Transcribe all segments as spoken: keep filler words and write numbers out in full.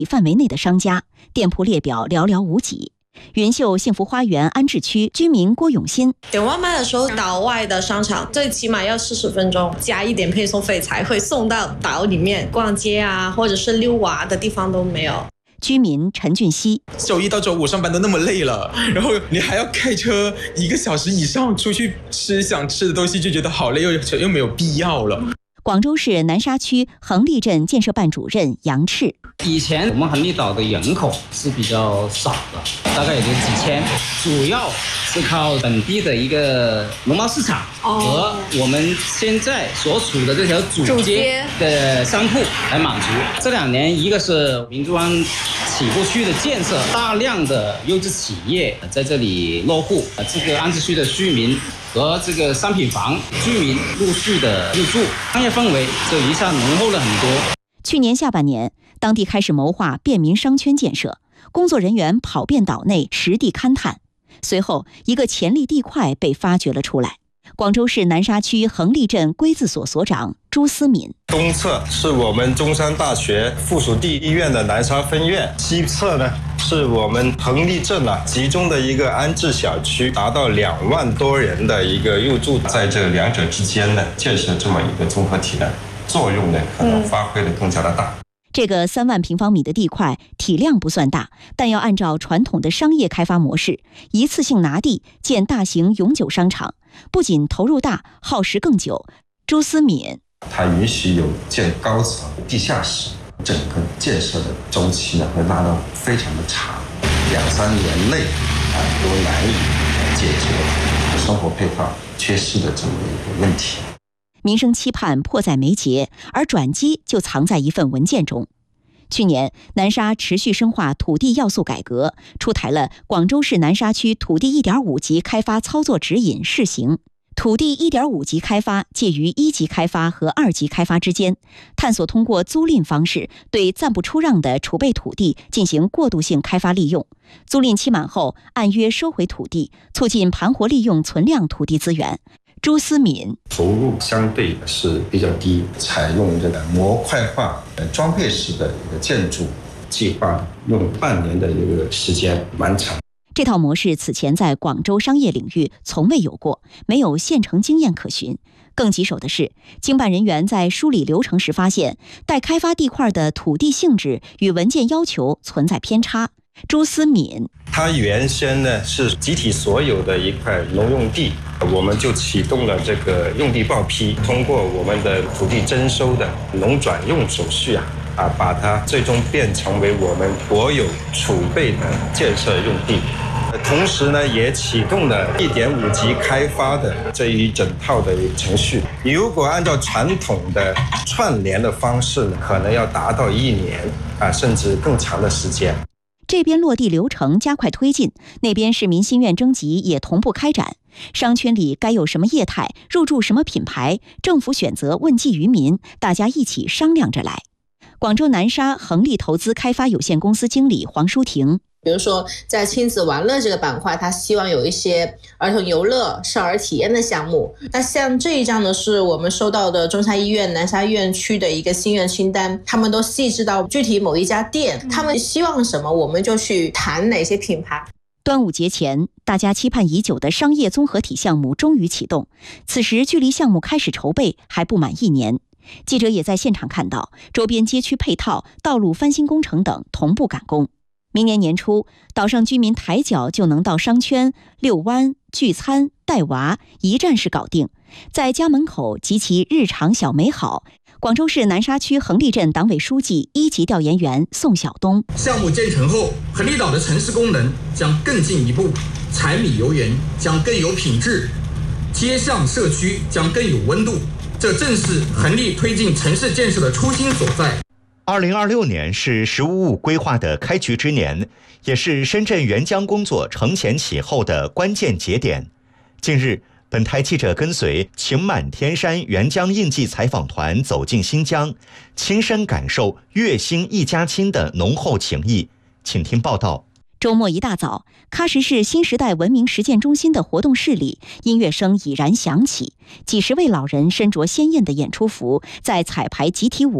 范围内的商家，店铺列表寥寥无几。云秀幸福花园安置区居民郭永新， 点外卖的时候，岛外的商场最起码要四十分钟，加一点配送费才会送到岛里面。逛街啊，或者是遛娃的地方都没有。 居民陈俊熙， 周一到周五上班都那么累了，然后你还要开车一个小时以上出去吃想吃的东西，就觉得好累，又又没有必要了。 广州市南沙区恒利镇建设办主任杨赤， 以前我们恒利岛的人口是比较少的，大概也就几千，主要是靠本地的一个农贸市场和我们现在所处的这条主街的商铺来满足。这两年，一个是明珠湾起步区的建设，大量的优质企业在这里落户，这个安置区的居民和这个商品房居民陆续的入住，商业氛围就一下浓厚了很多。 去年下半年，当地开始谋划便民商圈建设，工作人员跑遍岛内实地勘探。随后，一个潜力地块被发掘了出来。广州市南沙区恒利镇龟字所所长朱思敏， 东侧是我们中山大学附属地医院的南沙分院，西侧呢是我们恒利镇啊集中的一个安置小区，达到两万多人的一个入住，在这两者之间呢，建设这么一个综合体的作用呢，可能发挥的更加的大。 这个三万平方米的地块体量不算大，但要按照传统的商业开发模式，一次性拿地建大型永久商场，不仅投入大，耗时更久。朱思敏， 它允许有建高层地下室，整个建设的周期呢会拉到非常的长，两三年内啊都难以解决生活配套缺失的这么一个问题。 民生期盼迫在眉睫，而转机就藏在一份文件中。去年，南沙持续深化土地要素改革，出台了广州市南沙区土地 一点五 级开发操作指引试行。土地 一点五 级开发介于一级开发和二级开发之间，探索通过租赁方式对暂不出让的储备土地进行过渡性开发利用，租赁期满后按约收回土地，促进盘活利用存量土地资源。朱思敏， 投入相对是比较低，采用这个模块化装配式的一个建筑计划，用半年的一个时间完成。 这套模式此前在广州商业领域从未有过，没有现成经验可循。更棘手的是，经办人员在梳理流程时发现，待开发地块的土地性质与文件要求存在偏差。朱思敏， 它原先呢是集体所有的一块农用地，我们就启动了这个用地报批，通过我们的土地征收的农转用手续啊，啊，把它最终变成为我们国有储备的建设用地。同时呢，也启动了 一点五 级开发的这一整套的程序。你如果按照传统的串联的方式呢，可能要达到一年啊，甚至更长的时间。 这边落地流程加快推进，那边市民心愿征集也同步开展。商圈里该有什么业态，入驻什么品牌，政府选择问计于民，大家一起商量着来。广州南沙恒利投资开发有限公司经理黄淑婷， 比如说在亲子玩乐这个板块，他希望有一些儿童游乐、少儿体验的项目。那像这一张呢，是我们收到的中山医院南沙院区的一个心愿清单，他们都细致到具体某一家店，他们希望什么，我们就去谈哪些品牌。 端午节前，大家期盼已久的商业综合体项目终于启动，此时距离项目开始筹备还不满一年。记者也在现场看到，周边街区配套、道路翻新工程等同步赶工。明年年初，岛上居民抬脚就能到商圈遛弯、聚餐、带娃，一站式搞定，在家门口集齐日常小美好。广州市南沙区恒利镇党委书记、一级调研员宋晓东， 项目建成后，恒利岛的城市功能将更进一步，柴米油盐将更有品质，街巷社区将更有温度。这正是恒利推进城市建设的初心所在。 二零二六年是“十五五”规划的开局之年，也是深圳援疆工作承前启后的关键节点。近日，本台记者跟随晴满天山援疆印记采访团走进新疆，亲身感受粤新一家亲的浓厚情谊。请听报道。 周末一大早，喀什市新时代文明实践中心的活动室里，音乐声已然响起，几十位老人身着鲜艳的演出服，在彩排集体舞。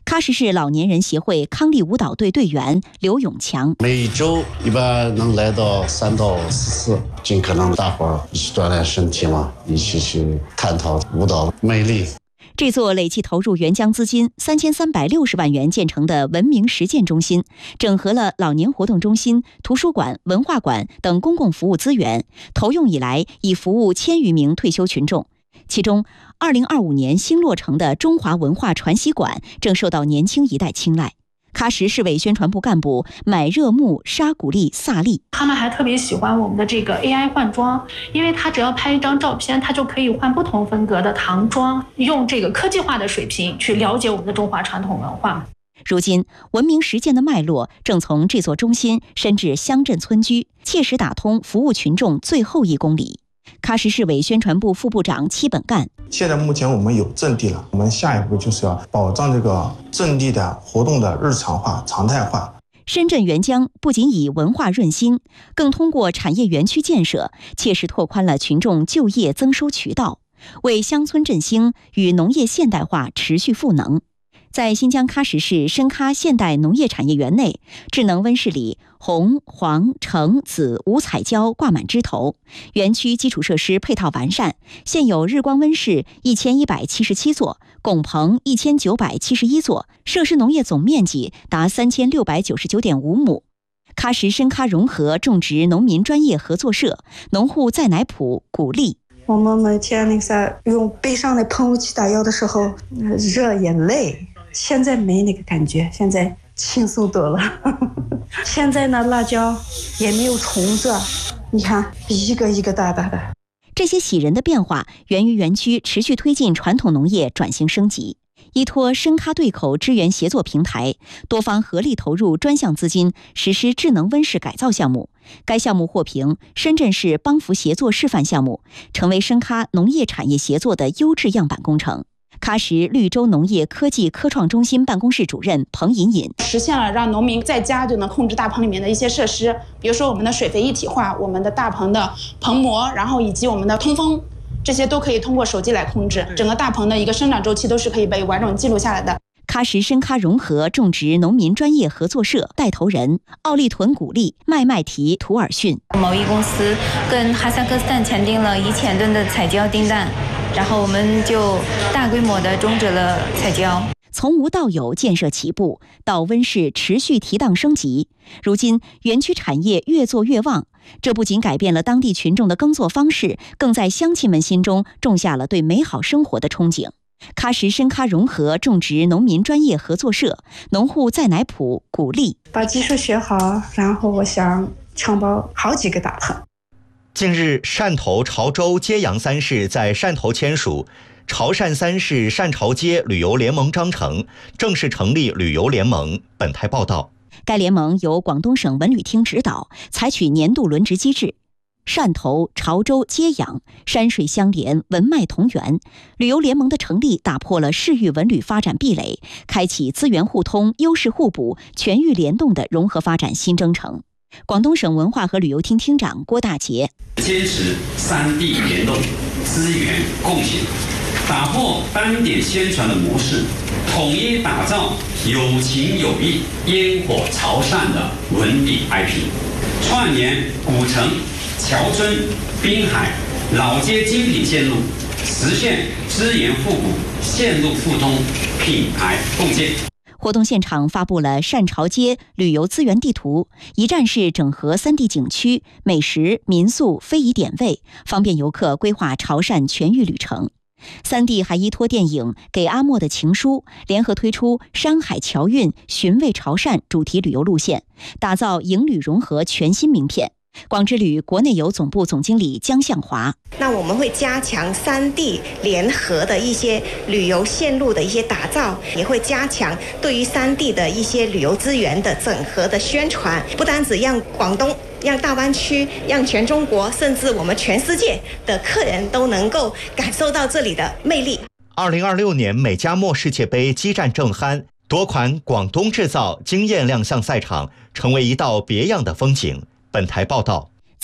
喀什市老年人协会康力舞蹈队队员刘永强， 每周一般能来到三到四次，尽可能大伙儿一起锻炼身体嘛，一起去探讨舞蹈魅力。 这座累计投入援疆资金三千三百六十万元建成的文明实践中心，整合了老年活动中心、图书馆、文化馆等公共服务资源，投用以来已服务千余名退休群众。其中，二零二五年新落成的中华文化传习馆正受到年轻一代青睐。喀什市委宣传部干部买热木沙古丽萨利， 他们还特别喜欢我们的这个 A I 换装，因为他只要拍一张照片，他就可以换不同风格的唐装，用这个科技化的水平去了解我们的中华传统文化。 如今，文明实践的脉络正从这座中心伸至乡镇村居，切实打通服务群众最后一公里。喀什市委宣传部副部长戚本干， 现在目前我们有阵地了，我们下一步就是要保障这个阵地的活动的日常化、常态化。 深圳援疆不仅以文化润心，更通过产业园区建设，切实拓宽了群众就业增收渠道，为乡村振兴与农业现代化持续赋能。在新疆喀什市深喀现代农业产业园内，智能温室里红、黄、橙、紫五彩椒挂满枝头，园区基础设施配套完善，现有日光温室一千一百七十七座，拱棚一千九百七十一座，设施农业总面积达三千六百九十九点五亩。喀什深喀融合种植农民专业合作社农户在乃普鼓励。 我们每天那个用背上的喷雾器打药的时候，热也累。现在没那个感觉，现在轻松多了。现在呢，辣椒也没有虫子，你看一个一个大大的。 这些喜人的变化源于园区持续推进传统农业转型升级，依托深喀对口支援协作平台，多方合力投入专项资金，实施智能温室改造项目。该项目获评深圳市帮扶协作示范项目，成为深喀农业产业协作的优质样板工程。喀什绿洲农业科技科创中心办公室主任彭颖颖， 实现了让农民在家就能控制大棚里面的一些设施，比如说我们的水肥一体化，我们的大棚的棚膜，然后以及我们的通风，这些都可以通过手机来控制，整个大棚的一个生长周期都是可以被完整记录下来的。 喀什深喀融合种植农民专业合作社带头人奥利屯古力麦麦提图尔逊， 贸易公司跟哈萨克斯坦签订了一千吨的彩椒订单，然后我们就大规模的种植了彩椒。 从无到有建设起步，到温室持续提档升级，如今园区产业越做越旺。这不仅改变了当地群众的耕作方式，更在乡亲们心中种下了对美好生活的憧憬。喀什深喀融合种植农民专业合作社农户在乃普鼓励， 把技术学好，然后我想承包好几个大棚。 近日，汕头、潮州、揭阳三市在汕头签署潮汕三市汕潮街旅游联盟章程，正式成立旅游联盟。本台报道， 该联盟由广东省文旅厅指导，采取年度轮值机制。汕头、潮州、揭阳山水相连，文脉同源。旅游联盟的成立打破了市域文旅发展壁垒，开启资源互通、优势互补、全域联动的融合发展新征程。广东省文化和旅游厅厅长郭大杰坚持三地联动、资源共享，打破单点宣传的模式，统一打造有情有义、烟火潮汕的文旅 I P， 串联古城、侨村、滨海、老街精品线路，实现资源互补、线路互通、品牌共建。 活动现场发布了汕潮街旅游资源地图，一站式整合三地景区、美食、民宿、非遗点位，方便游客规划潮汕全域旅程。三地还依托电影《给阿莫的情书》，联合推出山海侨韵、寻味潮汕主题旅游路线，打造营旅融合全新名片。广之旅国内游总部总经理江向华， 那我们会加强三地联合的一些旅游线路的一些打造，也会加强对于三地的一些旅游资源的整合的宣传，不单只让广东、让大湾区、让全中国，甚至我们全世界的客人都能够感受到这里的魅力。 二零二六年美加墨世界杯激战正酣，多款广东制造惊艳亮相赛场，成为一道别样的风景。本台报道，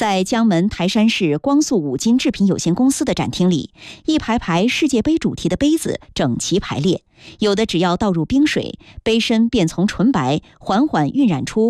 在江门台山市光速五金制品有限公司的展厅里，一排排世界杯主题的杯子整齐排列，有的只要倒入冰水，杯身便从纯白缓缓晕染出